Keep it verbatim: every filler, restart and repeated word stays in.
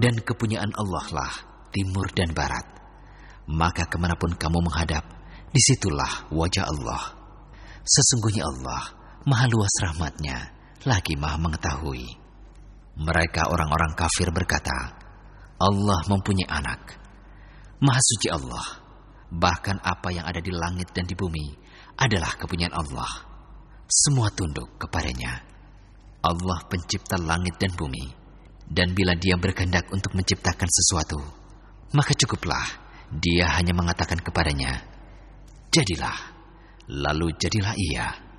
dan kepunyaan Allah lah timur dan barat. Maka kemanapun kamu menghadap, disitulah wajah Allah. Sesungguhnya Allah maha luas rahmatnya, lagi maha mengetahui. Mereka orang-orang kafir berkata, Allah mempunyai anak. Maha suci Allah, bahkan apa yang ada di langit dan di bumi adalah kepunyaan Allah. Semua tunduk kepadanya. Allah pencipta langit dan bumi, dan bila Dia berkehendak untuk menciptakan sesuatu, maka cukuplah Dia hanya mengatakan kepadanya, jadilah, lalu jadilah ia.